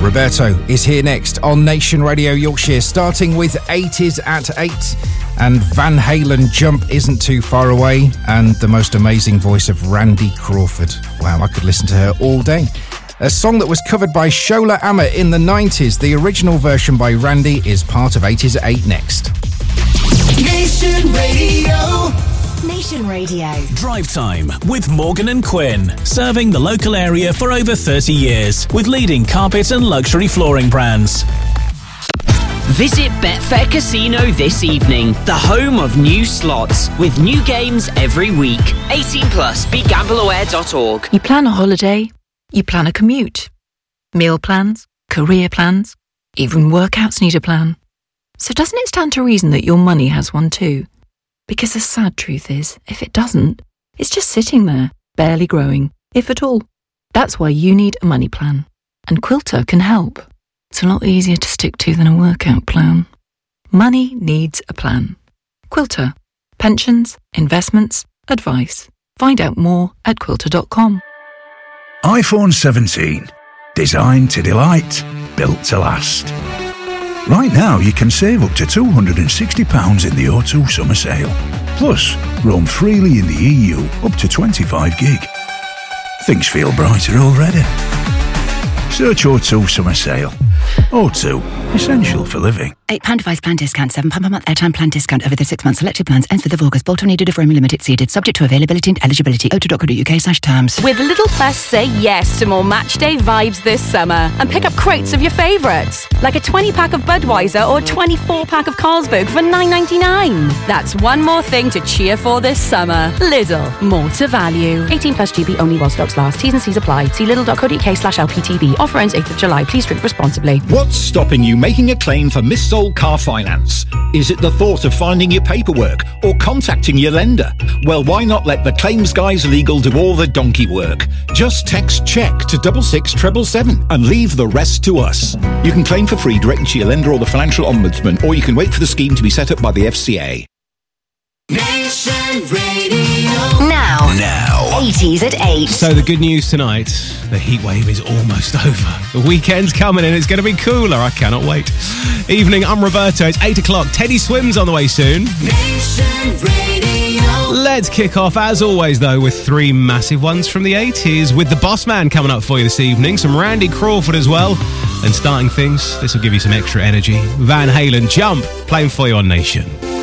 Roberto is here next on Nation Radio Yorkshire, starting with 80s at 8. And Van Halen Jump isn't too far away. And the most amazing voice of Randy Crawford. Wow, I could listen to her all day. A song that was covered by Shola Ama in the 90s. The original version by Randy is part of 80s at 8 next. Nation Radio. Nation Radio. Drive Time with Morgan & Quinn. Serving the local area for over 30 years with leading carpet and luxury flooring brands. Visit Betfair Casino this evening, the home of new slots, with new games every week. 18 plus, begambleaware.org. You plan a holiday, you plan a commute, meal plans, career plans, even workouts need a plan. So doesn't it stand to reason that your money has one too? Because the sad truth is, if it doesn't, it's just sitting there, barely growing, if at all. That's why you need a money plan. And Quilter can help. It's a lot easier to stick to than a workout plan. Money needs a plan. Quilter. Pensions, investments, advice. Find out more at quilter.com. iPhone 17. Designed to delight. Built to last. Right now, you can save up to £260 in the O2 summer sale. Plus, roam freely in the EU up to 25 gig. Things feel brighter already. Search O2 summer sale. O2, essential for living. £8 device plan discount, £7 per month airtime plan discount over the 6 months. Selected plans ends with August. Bolt-on needed if roaming limited seeded. Subject to availability and eligibility. o2.co.uk/terms. With Lidl Plus, say yes to more matchday vibes this summer and pick up crates of your favourites, like a 20-pack of Budweiser or a 24-pack of Carlsberg for $9.99. That's one more thing to cheer for this summer. Lidl, more to value. 18 plus GB only while stocks last. T's and C's apply. See lidl.co.uk/LPTV. Offer ends 8th of July. Please drink responsibly. What's stopping you making a claim for missold car finance? Is it the thought of finding your paperwork or contacting your lender? Well, why not let the Claims Guys Legal do all the donkey work? Just text check to 66777 and leave the rest to us. You can claim for free directly to your lender or the Financial Ombudsman, or you can wait for the scheme to be set up by the FCA. Nation Radio. Now. 80s at 8. So the good news tonight, the heat wave is almost over. The weekend's coming and it's going to be cooler. I cannot wait. Evening, I'm Roberto. It's 8 o'clock. Teddy Swims on the way soon. Nation Radio. Let's kick off, as always, though, with 3 massive ones from the 80s, with the Boss Man coming up for you this evening, some Randy Crawford as well. And starting things, this will give you some extra energy. Van Halen, Jump, playing for you on Nation.